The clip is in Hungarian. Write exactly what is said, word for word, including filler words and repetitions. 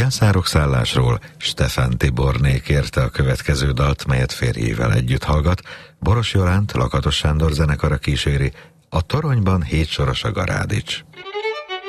Jelszárokszállásról Stefán Tiborné kérte a következő dalt, melyet férjével együtt hallgat. Boros Jolánt, Lakatos Sándor zenekara kíséri, a toronyban hétsoros a Garádics.